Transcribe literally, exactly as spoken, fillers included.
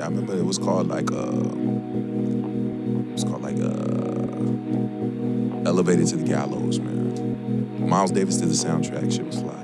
I remember it was called like uh, it was called like uh, Elevated to the Gallows, man. Miles Davis did the soundtrack. Shit was fly.